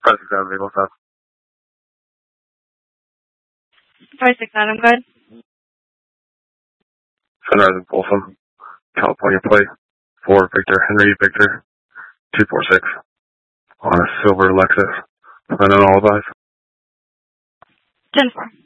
569 vehicle stop. 569, I'm good. Sunrise and Folsom, California plate, 4 Victor Henry Victor 246 on a silver Lexus. Plan on all advice. 10-4.